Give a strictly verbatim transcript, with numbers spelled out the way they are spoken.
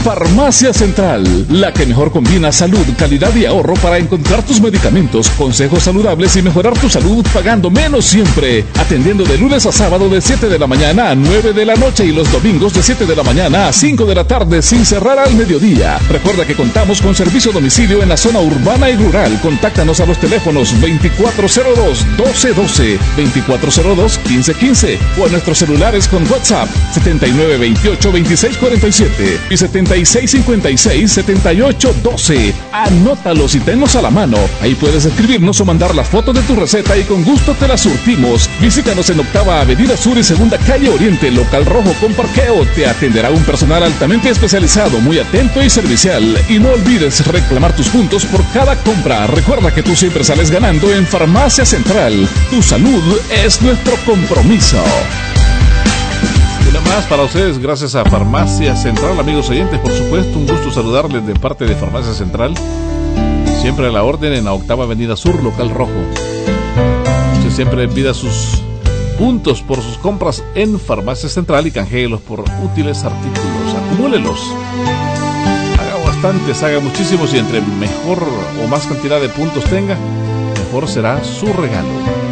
Farmacia Central, la que mejor combina salud, calidad y ahorro para encontrar tus medicamentos, consejos saludables y mejorar tu salud pagando menos siempre. Atendiendo de lunes a sábado de siete de la mañana a nueve de la noche y los domingos de siete de la mañana a cinco de la tarde sin cerrar al mediodía. Recuerda que contamos con servicio a domicilio en la zona urbana y rural. Contáctanos a los teléfonos veinticuatro cero dos, doce doce, veinticuatro cero dos, quince quince o a nuestros celulares con WhatsApp setenta y nueve veintiocho, veintiséis cuarenta y siete y setenta y seis cincuenta y seis, setenta y ocho doce. Anótalos y tenlos a la mano. Ahí puedes escribirnos o mandar la foto de tu receta y con gusto te la surtimos. Visítanos en Octava Avenida Sur y Segunda Calle Oriente, local rojo con parqueo. Te atenderá un personal altamente especializado, muy atento y servicial. Y no olvides reclamar tus puntos por cada compra. Recuerda que tú siempre sales ganando en Farmacia Central. Tu salud es nuestro compromiso. Una más para ustedes, gracias a Farmacia Central, amigos oyentes, por supuesto, un gusto saludarles de parte de Farmacia Central, siempre a la orden en la Octava Avenida Sur, local rojo. Usted siempre pida sus puntos por sus compras en Farmacia Central y canjeelos por útiles artículos, acumúlelos, haga bastantes, haga muchísimos y entre mejor o más cantidad de puntos tenga, mejor será su regalo.